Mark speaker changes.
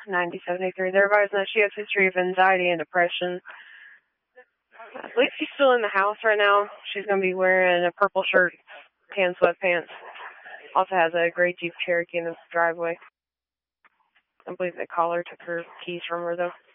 Speaker 1: 9073. They're advising that she has a history of anxiety and depression. I believe she's still in the house right now. She's going to be wearing a purple shirt, tan sweatpants. Also has a gray Jeep Cherokee in the driveway. I believe the caller took her keys from her, though.